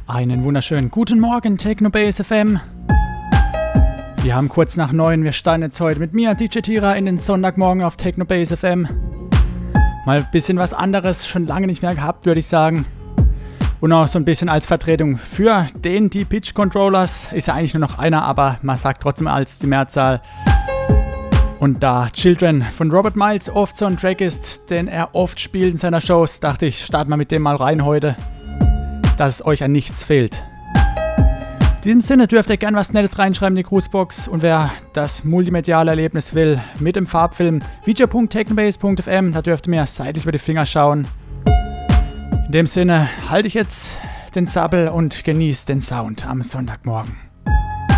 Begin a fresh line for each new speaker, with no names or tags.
Einen wunderschönen guten Morgen, Technobase FM. Wir haben kurz nach 9, wir starten jetzt heute mit mir, DJ Tira, in den Sonntagmorgen auf Technobase FM. Mal ein bisschen was anderes, schon lange nicht mehr gehabt, würde ich sagen. Und auch so ein bisschen als Vertretung für die Pitch Controllers. Ist ja eigentlich nur noch einer, aber man sagt trotzdem als die Mehrzahl. Und da Children von Robert Miles oft so ein Track ist, den er oft spielt in seiner Shows, dachte ich, starten wir mit dem mal rein heute, dass es euch an nichts fehlt. In diesem Sinne dürft ihr gerne was Nettes reinschreiben in die Grußbox, und wer das multimediale Erlebnis will mit dem Farbfilm video.technobase.fm, da dürft ihr mir seitlich über die Finger schauen. In dem Sinne halte ich jetzt den Sabbel und genießt den Sound am Sonntagmorgen.